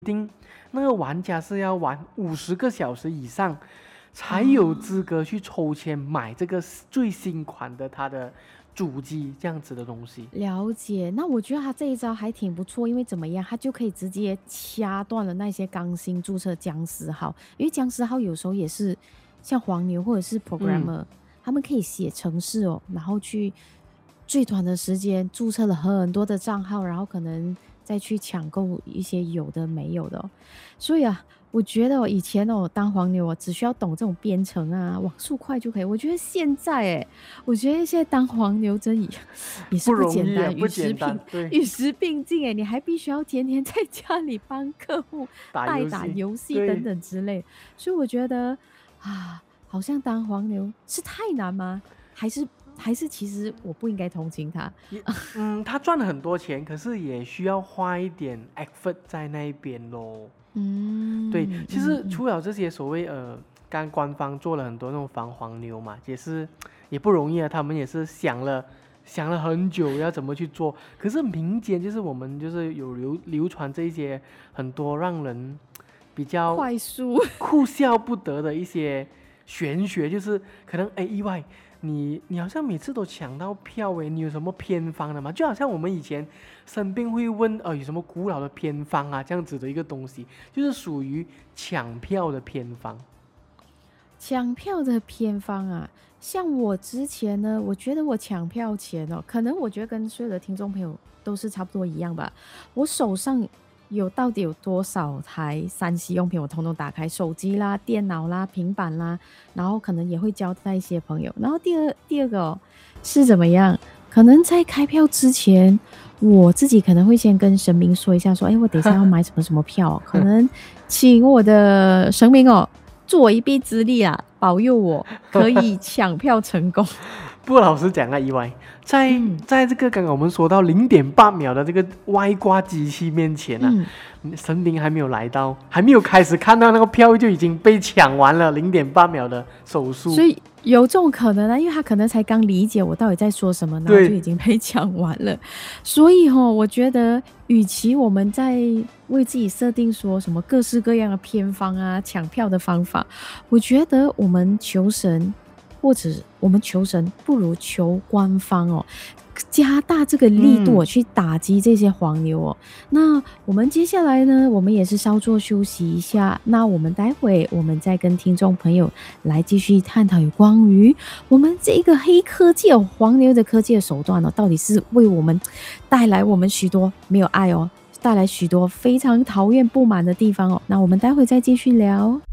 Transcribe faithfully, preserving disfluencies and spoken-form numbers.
定那个玩家是要玩五十个小时以上，才有资格去抽签买这个最新款的它的主机这样子的东西。 了解，那我觉得他这一招还挺不错，因为怎么样，他就可以直接掐断了那些刚新注册僵尸号，因为僵尸号有时候也是像黄牛或者是 programmer，、 嗯， 他们可以写程式哦，然后去最短的时间注册了很多的账号，然后可能再去抢购一些有的没有的哦。所以啊，我觉得哦，以前哦当黄牛哦，只需要懂这种编程啊、网速快就可以。我觉得现在哎，我觉得现在当黄牛真也也是不不容易啊， 简单，与不时并简单，对， 与时并进哎，你还必须要天天在家里帮客户打代打游戏， 游戏等对。 等之类。所以我觉得啊，好像当黄牛是太难吗？还是还是其实我不应该同情他？ 也嗯，他赚了很多钱，可是也需要花一点 effort 在那一边咯。对， 嗯其嗯嗯， 实除了这些所谓呃，刚官方做了很多那种防黄牛嘛，也是也不容易啊，他们也是想了想了很久要怎么去做。可是民间就是我们就是有流流传这一些很多让人比较快速。 哭笑不得的一些玄学，就是可能哎意外，你你好像每次都抢到票诶，你有什么偏方的吗？就好像我们以前生病会问呃有什么古老的偏方啊这样子的一个东西，就是属于抢票的偏方。 抢票的偏方啊，像我之前呢，我觉得我抢票前哦，可能我觉得跟所有的听众朋友都是差不多一样吧。我手上有到底有多少台三 C 用品，我统统打开，手机啦、电脑啦、平板啦，然后可能也会交代一些朋友。然后第二第二个哦，是怎么样？可能在开票之前，我自己可能会先跟神明说一下，说，哎，我等一下要买什么什么票，可能请我的神明哦。助我一臂之力啊，保佑我可以抢票成功。 不过老实讲啊，意外在嗯在这个刚刚我们说到零点八秒的这个歪瓜机器面前呢、 嗯， 啊，神明还没有来到，还没有开始看到那个票就已经被抢完了零点八秒的手速。 所以有这种可能啊，因为他可能才刚理解我到底在说什么，然后就对， 已经被抢完了。所以哈、我觉得，与其我们在为自己设定说什么各式各样的偏方啊、抢票的方法，我觉得我们求神，或者我们求神，不如求官方哦。加大这个力度哦， 嗯， 去打击这些黄牛哦。那我们接下来呢，我们也是稍作休息一下。那我们待会我们再跟听众朋友来继续探讨有关于我们这个黑科技哦，黄牛的科技的手段哦，到底是为我们带来我们许多没有爱哦，带来许多非常讨厌不满的地方哦。那我们待会再继续聊。